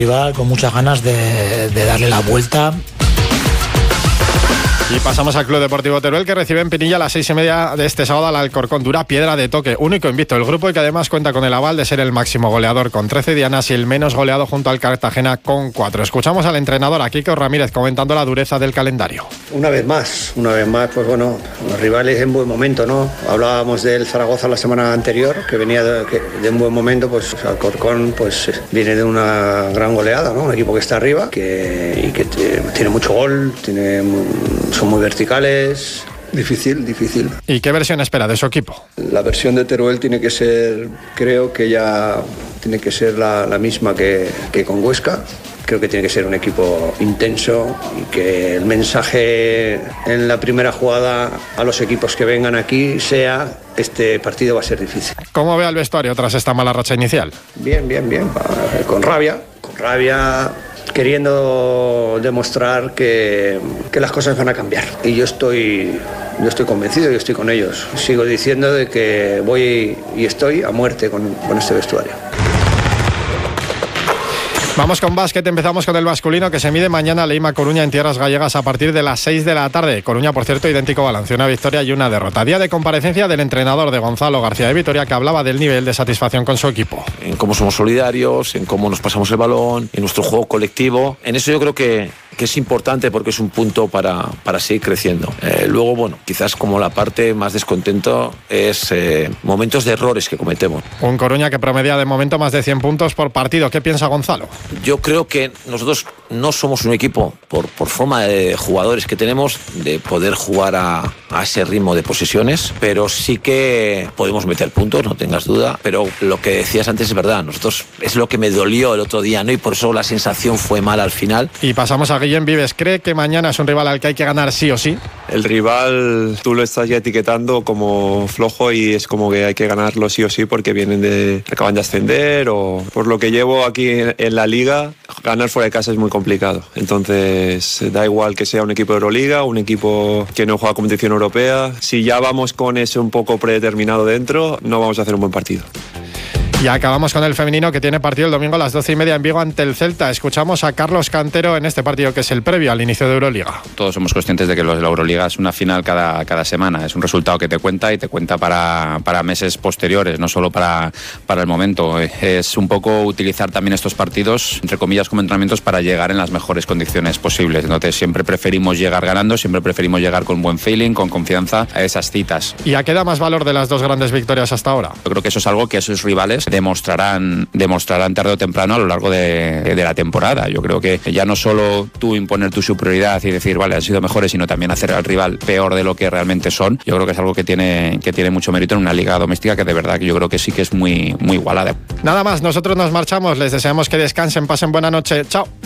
Rival con muchas ganas de darle la vuelta. Y pasamos al Club Deportivo Teruel, que recibe en Pinilla a las 6:30 de este sábado al Alcorcón. Dura piedra de toque, único invicto del grupo y que además cuenta con el aval de ser el máximo goleador con 13 dianas y el menos goleado junto al Cartagena con 4. Escuchamos al entrenador, a Quique Ramírez, comentando la dureza del calendario. Una vez más, pues bueno, los rivales en buen momento, ¿no? Hablábamos del Zaragoza la semana anterior, que venía de un buen momento, pues Alcorcón pues viene de una gran goleada, ¿no? Un equipo que está arriba y que tiene mucho gol, son muy verticales. Difícil. ¿Y qué versión espera de su equipo? La versión de Teruel tiene que ser, creo que ya tiene que ser la misma que con Huesca. Creo que tiene que ser un equipo intenso y que el mensaje en la primera jugada a los equipos que vengan aquí sea: este partido va a ser difícil. ¿Cómo ve al vestuario tras esta mala racha inicial? Bien. Con rabia, queriendo demostrar que las cosas van a cambiar. Y yo estoy convencido y estoy con ellos. Sigo diciendo de que voy y estoy a muerte con este vestuario. Vamos con básquet, empezamos con el masculino que se mide mañana Leima Coruña en tierras gallegas a partir de las 6 de la tarde. Coruña, por cierto, idéntico balance, una victoria y una derrota. Día de comparecencia del entrenador de Gonzalo García de Vitoria, que hablaba del nivel de satisfacción con su equipo. En cómo somos solidarios, en cómo nos pasamos el balón, en nuestro juego colectivo. En eso yo creo que es importante porque es un punto para seguir creciendo. Luego, bueno, quizás como la parte más descontento es momentos de errores que cometemos. Un Coruña que promedia de momento más de 100 puntos por partido. ¿Qué piensa Gonzalo? Yo creo que nosotros no somos un equipo, por forma de jugadores que tenemos, de poder jugar a ese ritmo de posesiones, pero sí que podemos meter puntos, no tengas duda. Pero lo que decías antes es verdad, nosotros es lo que me dolió el otro día, ¿no? Y por eso la sensación fue mala al final. Y pasamos a Guillem Vives. ¿Cree que mañana es un rival al que hay que ganar sí o sí? El rival tú lo estás ya etiquetando como flojo y es como que hay que ganarlo sí o sí porque acaban de ascender, o por lo que llevo aquí en la liga, ganar fuera de casa es muy complicado. Entonces da igual que sea un equipo de Euroliga, un equipo que no juega competición europea. Si ya vamos con eso un poco predeterminado dentro, no vamos a hacer un buen partido. Y acabamos con el femenino, que tiene partido el domingo a las 12:30 en Vigo ante el Celta. Escuchamos a Carlos Cantero en este partido, que es el previo al inicio de Euroliga. Todos somos conscientes de que los de la Euroliga es una final cada semana. Es un resultado que te cuenta y te cuenta para meses posteriores, no solo para el momento. Es un poco utilizar también estos partidos, entre comillas, como entrenamientos para llegar en las mejores condiciones posibles. Entonces siempre preferimos llegar ganando, siempre preferimos llegar con buen feeling, con confianza a esas citas. ¿Y a qué da más valor de las dos grandes victorias hasta ahora? Yo creo que eso es algo que esos rivales demostrarán tarde o temprano a lo largo de la temporada. Yo creo que ya no solo tú imponer tu superioridad y decir, vale, han sido mejores, sino también hacer al rival peor de lo que realmente son. Yo creo que es algo que tiene mucho mérito en una liga doméstica que de verdad que yo creo que sí que es muy, muy igualada. Nada más, nosotros nos marchamos. Les deseamos que descansen, pasen buena noche. Chao.